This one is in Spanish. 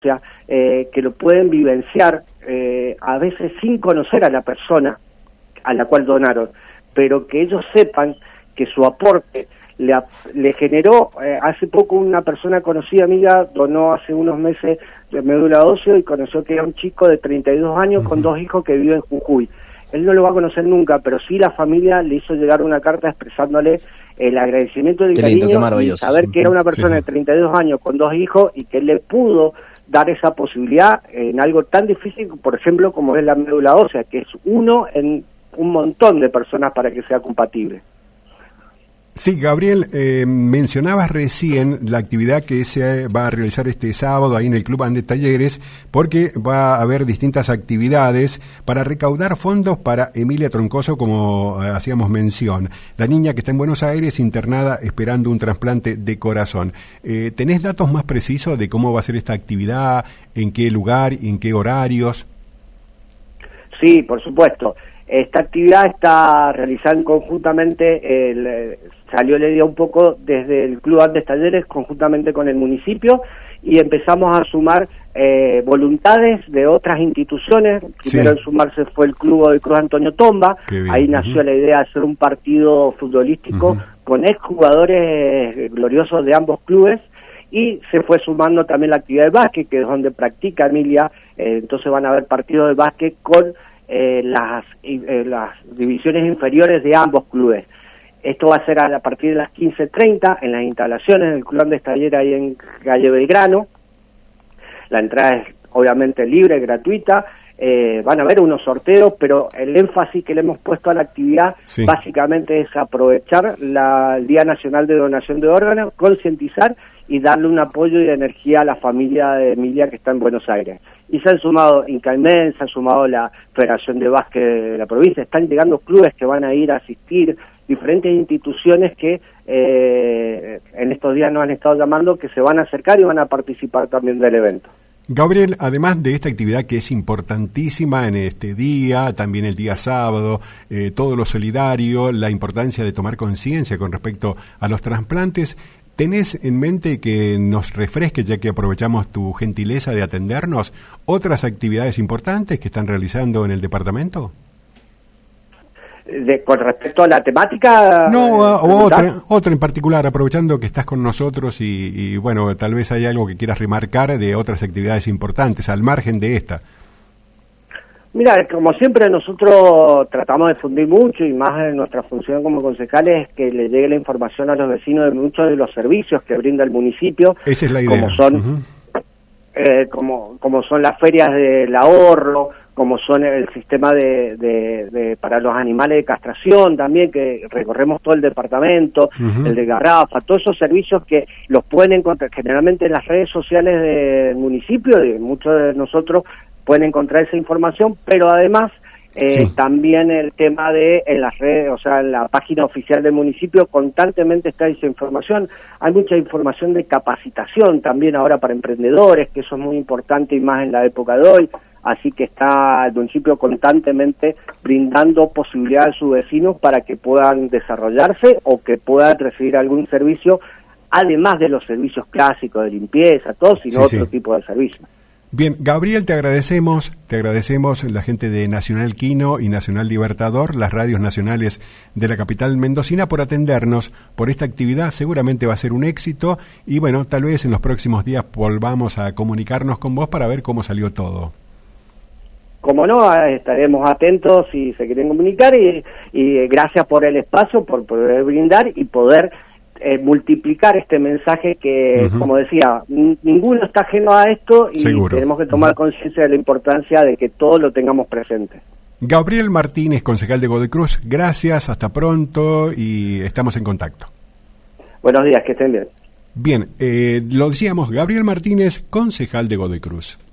que lo pueden vivenciar a veces sin conocer a la persona a la cual donaron, pero que ellos sepan que su aporte le generó. Hace poco una persona conocida, amiga, donó hace unos meses de médula ósea y conoció que era un chico de 32 años con 2 hijos que vive en Jujuy. Él no lo va a conocer nunca, pero sí la familia le hizo llegar una carta expresándole el agradecimiento del cariño y saber que era una persona de 32 años con 2 hijos y que le pudo dar esa posibilidad en algo tan difícil, por ejemplo, como es la médula ósea, que es uno en un montón de personas para que sea compatible. Sí, Gabriel, mencionabas recién la actividad que se va a realizar este sábado ahí en el Club Andes Talleres, porque va a haber distintas actividades para recaudar fondos para Emilia Troncoso, como hacíamos mención, la niña que está en Buenos Aires internada esperando un trasplante de corazón. ¿Tenés datos más precisos de cómo va a ser esta actividad, en qué lugar, en qué horarios? Sí, por supuesto. Esta actividad está realizada conjuntamente, salió la idea un poco desde el Club Andes Talleres, conjuntamente con el municipio, y empezamos a sumar voluntades de otras instituciones. Primero en sumarse fue el Club de Cruz Antonio Tomba, ahí nació la idea de hacer un partido futbolístico con exjugadores gloriosos de ambos clubes, y se fue sumando también la actividad de básquet, que es donde practica Emilia, entonces van a haber partidos de básquet con las divisiones inferiores de ambos clubes. Esto va a ser a partir de las 15:30 en las instalaciones del Club Andes Talleres ahí en calle Belgrano. La entrada es obviamente libre, gratuita. Van a haber unos sorteos, pero el énfasis que le hemos puesto a la actividad básicamente es aprovechar el Día Nacional de Donación de Órganos, concientizar y darle un apoyo y energía a la familia de Emilia que está en Buenos Aires. Y se han sumado Incaimén, se ha sumado la Federación de Básquet de la provincia, están llegando clubes que van a ir a asistir, diferentes instituciones que en estos días nos han estado llamando, que se van a acercar y van a participar también del evento. Gabriel, además de esta actividad que es importantísima en este día, también el día sábado, todo lo solidario, la importancia de tomar conciencia con respecto a los trasplantes, ¿tenés en mente que nos refresque, ya que aprovechamos tu gentileza de atendernos, otras actividades importantes que están realizando en el departamento? Con respecto a la temática... No, otra en particular, aprovechando que estás con nosotros y bueno, tal vez hay algo que quieras remarcar de otras actividades importantes, al margen de esta. Mira, como siempre nosotros tratamos de difundir mucho, y más en nuestra función como concejales, es que le llegue la información a los vecinos de muchos de los servicios que brinda el municipio. Esa es la idea. Como son, como son las ferias del ahorro, como son el sistema para los animales de castración también, que recorremos todo el departamento, el de garrafa, todos esos servicios que los pueden encontrar generalmente en las redes sociales del municipio, y muchos de nosotros pueden encontrar esa información, pero además también el tema de en las redes, o sea, en la página oficial del municipio constantemente está esa información. Hay mucha información de capacitación también ahora para emprendedores, que eso es muy importante y más en la época de hoy. Así que está el municipio constantemente brindando posibilidad a sus vecinos para que puedan desarrollarse o que puedan recibir algún servicio, además de los servicios clásicos de limpieza, todo, sino otro tipo de servicios. Bien, Gabriel, te agradecemos la gente de Nacional Quino y Nacional Libertador, las radios nacionales de la capital mendocina, por atendernos por esta actividad. Seguramente va a ser un éxito y bueno, tal vez en los próximos días volvamos a comunicarnos con vos para ver cómo salió todo. Como no, estaremos atentos si se quieren comunicar y gracias por el espacio, por poder brindar y poder multiplicar este mensaje que, como decía, ninguno está ajeno a esto y tenemos que tomar conciencia de la importancia de que todos lo tengamos presente. Gabriel Martínez, concejal de Godoy Cruz, gracias, hasta pronto y estamos en contacto. Buenos días, que estén bien. Bien, lo decíamos, Gabriel Martínez, concejal de Godoy Cruz.